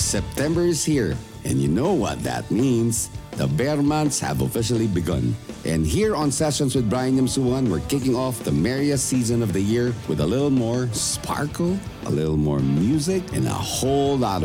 September is here, and you know what that means. The Bear Months have officially begun. And here on Sessions with Brian Yamsuan, we're kicking off the merriest season of the year with a little more sparkle, a little more music, and a whole lot